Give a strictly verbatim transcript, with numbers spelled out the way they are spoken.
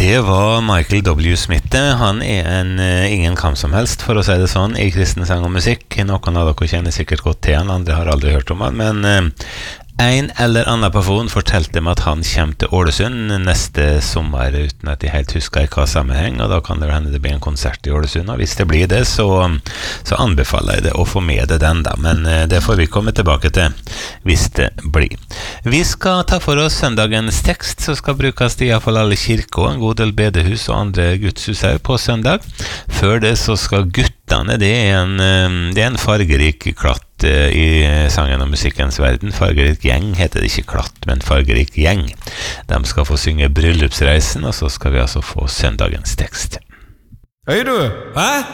Det var Michael W. Smith. Han er en, ingen kam som helst, for å si det sånn, i kristen sang og musikk. Noen av dere kjenner sikkert godt til han, andre har aldri hørt om han, men en eller annen person fortalte meg at han kommer til Ålesund neste sommer, uten at jeg helt husker i hva sammenheng, og da kan det hende det blir en konsert i Ålesund, og hvis det blir det, så, så anbefaler jeg det å få med det den da, men det får vi komme tilbake til hvis det blir. Vi skal ta for oss søndagens tekst, som skal brukes i hvert fall alle kirker, en god del bedehus og andre gudshus her på søndag. Før det så skal guttene, det er en, det er en fargerik klatt i sangen og musikkens verden. Fargerik gjeng heter det ikke klatt, men fargerik gjeng. De skal få synge bryllupsreisen, og så skal vi altså få søndagens tekst. Hei du! Hæ?